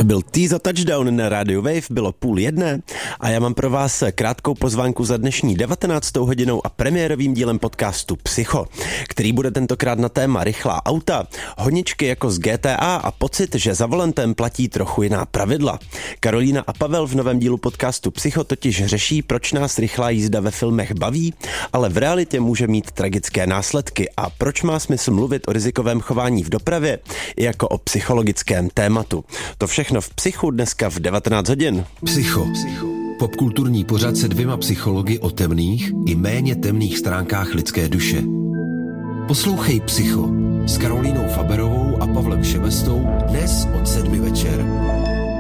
byl tý za touchdown na Radio Wave, bylo 12:30 a já mám pro vás krátkou pozvánku za dnešní 19. hodinou a premiérovým dílem podcastu Psycho, který bude tentokrát na téma rychlá auta, honičky jako z GTA a pocit, že za volantem platí trochu jiná pravidla. Karolína a Pavel v novém dílu podcastu Psycho totiž řeší, proč nás rychlá jízda ve filmech baví, ale v realitě může mít tragické následky a proč má smysl mluvit o rizikovém chování v dopravě i jako o psychologickém tématu. To všechno v Psychu dneska v 19 hodin. Psycho. Popkulturní pořad se 2 psychologi o temných i méně temných stránkách lidské duše. Poslouchej Psycho s Karolínou Faberovou a Pavlem Šebestou dnes od 7 večer.